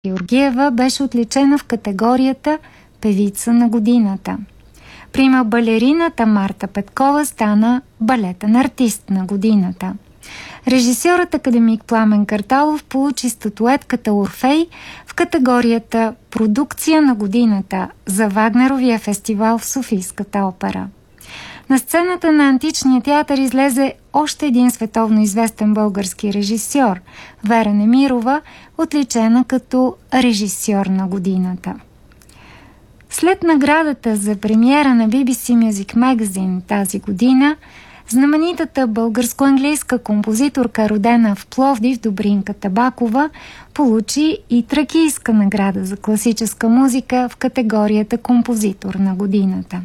Георгиева беше отличена в категорията Певица на годината. Прима балерината Марта Петкова стана балетен артист на годината. Режисьорът академик Пламен Карталов получи статуетката Орфей в категорията Продукция на годината за Вагнеровия фестивал в Софийската опера. На сцената на Античния театър излезе още един световно известен български режисьор – Вера Немирова, отличена като режисьор на годината. След наградата за премиера на BBC Music Magazine тази година, знаменитата българско-английска композиторка, родена в Пловдив, Добринка Табакова, получи и тракийска награда за класическа музика в категорията Композитор на годината.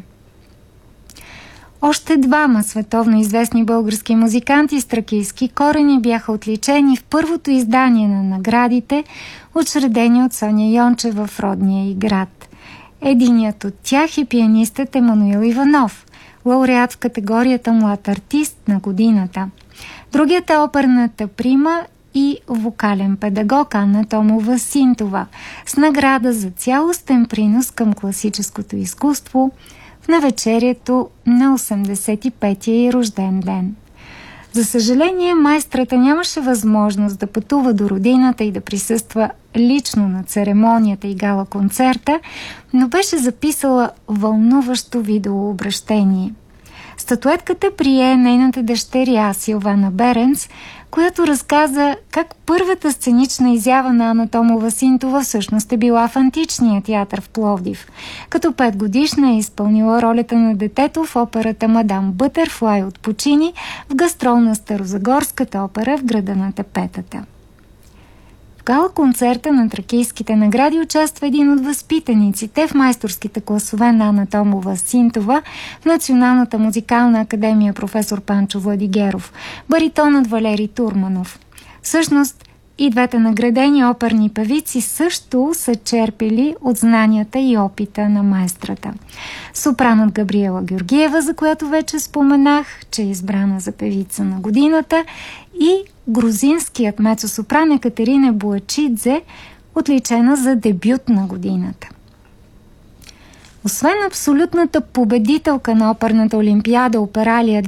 Още двама световно известни български музиканти с тракийски корени бяха отличени в първото издание на наградите, учредени от Соня Йончева в родния й град. Единият от тях е пианистът Емануил Иванов, лауреат в категорията Млад артист на годината. Другият е оперната прима и вокален педагог Анна Томова Синтова с награда за цялостен принос към класическото изкуство в навечерието на 85-я й рожден ден. За съжаление, майстрата нямаше възможност да пътува до родината и да присъства лично на церемонията и гала-концерта, но беше записала вълнуващо видеообращение. Статуетката прие нейната дъщеря Силвана Беренц, която разказа как първата сценична изява на Анна Томова Синтова всъщност е била в Античния театър в Пловдив. Като 5-годишна е изпълнила ролята на детето в операта Мадам Бътърфлай от Пучини в гастрол на Старозагорската опера в града на Тепетата. В гала-концерта на тракийските награди участва един от възпитаниците в майсторските класове на Анна Томова Синтова в Националната музикална академия професор Панчо Владигеров, баритонът Валери Турманов. Всъщност, и двете наградени оперни певици също са черпили от знанията и опита на майстрата. Сопранът Габриела Георгиева, за която вече споменах, че е избрана за певица на годината, и грузинският мецо-сопран Екатерина Буачидзе, отличена за дебют на годината. Освен абсолютната победителка на оперната олимпиада Опералия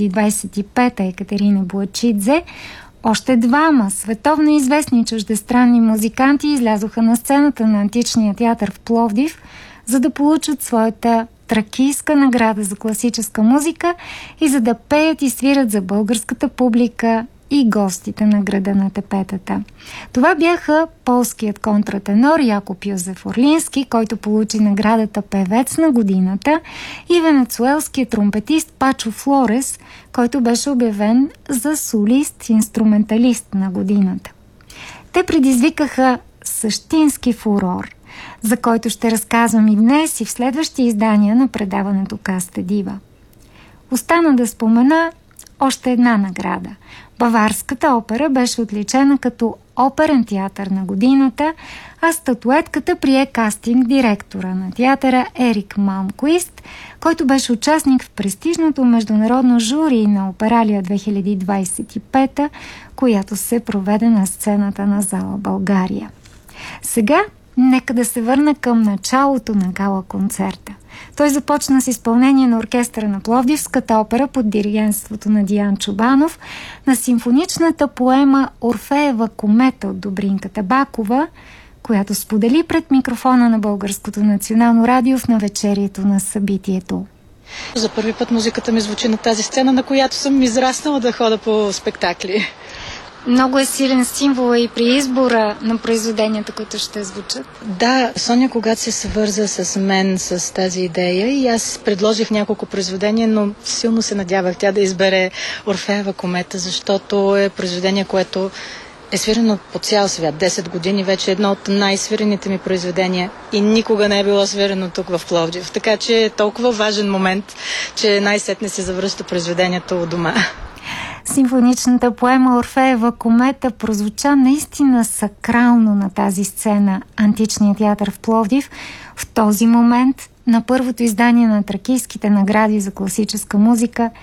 2025 Екатерина Буачидзе, още двама световно известни чуждестранни музиканти излязоха на сцената на Античния театър в Пловдив, за да получат своята тракийска награда за класическа музика и за да пеят и свират за българската публика и гостите на града на Тепетата. Това бяха полският контратенор Якоб Йозеф Орлински, който получи наградата Певец на годината, и венецуелският тромпетист Пачо Флорес, който беше обявен за солист-инструменталист на годината. Те предизвикаха същински фурор, за който ще разказвам и днес и в следващи издания на предаването Каста Дива. Остана да спомена още една награда. Баварската опера беше отличена като оперен театър на годината, а статуетката прие кастинг директора на театъра Ерик Малмквист, който беше участник в престижното международно жури на Опералия 2025, която се проведе на сцената на зала България. Сега нека да се върна към началото на гала-концерта. Той започна с изпълнение на оркестъра на Пловдивската опера под диригентството на Диан Чубанов на симфоничната поема Орфеева комета от Добринка Табакова, която сподели пред микрофона на Българското национално радио в навечерието на събитието. За първи път музиката ми звучи на тази сцена, на която съм израснала да хода по спектакли. Много е силен символ и при избора на произведенията, които ще звучат. Да, Соня, когато се свърза с мен с тази идея, и аз предложих няколко произведения, но силно се надявах тя да избере Орфеева комета, защото е произведение, което е свирено по цял свят. 10 години вече е едно от най-свирените ми произведения и никога не е било свирено тук в Пловдив. Така че е толкова важен момент, че най-сетне се завръща произведението у дома. Симфоничната поема Орфеева комета прозвуча наистина сакрално на тази сцена Античния театър в Пловдив в този момент на първото издание на тракийските награди за класическа музика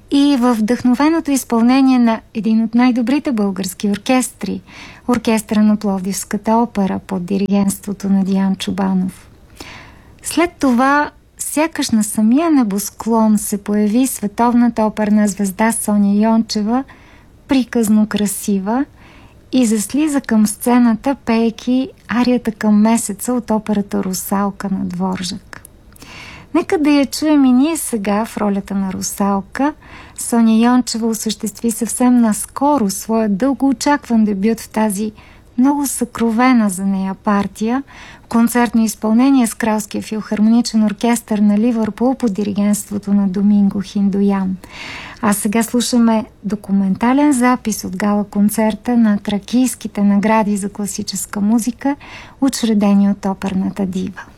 и във вдъхновеното изпълнение на един от най-добрите български оркестри, оркестъра на Пловдивската опера под диригентството на Диан Чубанов. След това, сякаш на самия небосклон се появи световната оперна звезда Соня Йончева, приказно красива, и заслиза към сцената, пеейки арията към месеца от операта Русалка на Дворжак. Нека да я чуем и ние сега в ролята на Русалка. Соня Йончева осъществи съвсем наскоро своя дългоочакван дебют в тази много съкровена за нея партия, концертно изпълнение с Кралския филхармоничен оркестър на Ливърпул под диригентството на Доминго Хиндоян. А сега слушаме документален запис от гала-концерта на Тракийските награди за класическа музика, учредени от оперната дива.